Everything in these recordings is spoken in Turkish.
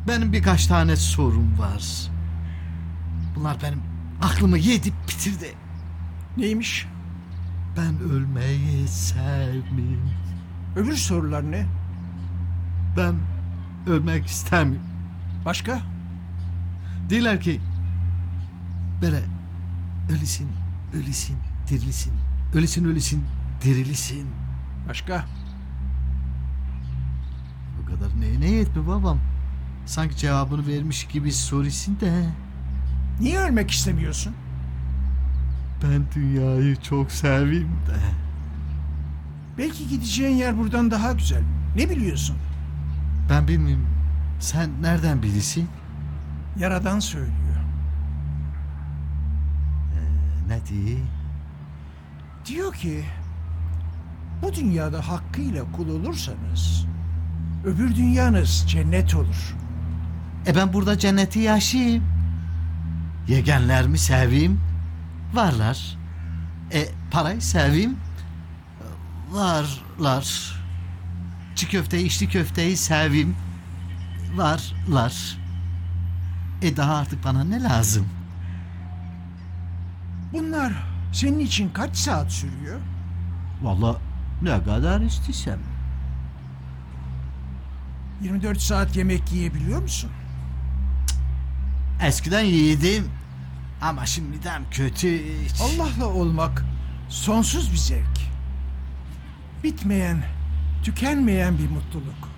benim birkaç tane sorum var. Bunlar benim aklımı yedi bitirdi. Neymiş? Ben ölmeyi sevmiyorum. Öbür sorular ne? Ben ölmek istemiyorum. Başka? Diyorlar ki böyle ölüsün, dirilisin. Ölüsün, dirilisin. Başka? Bu kadar ne yetmi babam? Sanki cevabını vermiş gibi soruyorsun da. Niye ölmek istemiyorsun? Ben dünyayı çok seveyim de. Belki gideceğin yer buradan daha güzel. Ne biliyorsun? Ben bilmiyorum. Sen nereden bilirsin? Yaradan söylüyor. Ne diye? Diyor ki bu dünyada hakkıyla kul olursanız öbür dünyanız cennet olur. Ben burada cenneti yaşayayım. Yegenlerimi seveyim. Varlar. Parayı seveyim. Varlar. Çiğ köfteyi, içli köfteyi seveyim. Varlar. Daha artık bana ne lazım? Bunlar senin için kaç saat sürüyor? Vallahi ne kadar istiysem. 24 saat yemek yiyebiliyor musun? Eskiden yedim. Ama şimdiden kötü. Allah'la olmak sonsuz bir zevk. Bitmeyen, tükenmeyen bir mutluluk.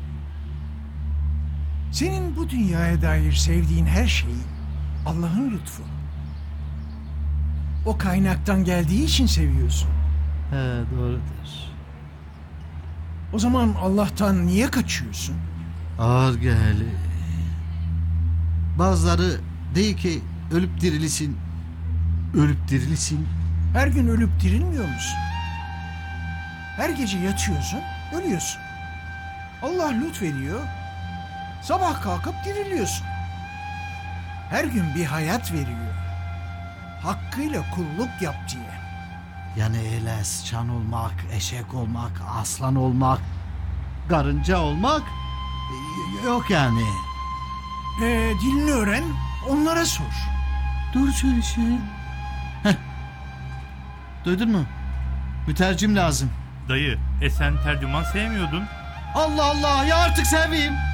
Senin bu dünyaya dair sevdiğin her şey Allah'ın lütfu. O kaynaktan geldiği için seviyorsun. He, doğrudur. O zaman Allah'tan niye kaçıyorsun? Ağır geli. Bazıları değil ki ölüp dirilisin. Ölüp dirilisin. Her gün ölüp dirilmiyor musun? Her gece yatıyorsun, ölüyorsun. Allah lütfediyor. Sabah kalkıp diriliyorsun. Her gün bir hayat veriyor. Hakkıyla kulluk yap diye. Yani öyle sıçan olmak, eşek olmak, aslan olmak, karınca olmak yok yani. Dilini öğren, onlara sor. Dur şöyle şey. Heh. Duydun mu? Mütercim lazım. Dayı, sen tercüman sevmiyordun. Allah Allah ya artık seveyim.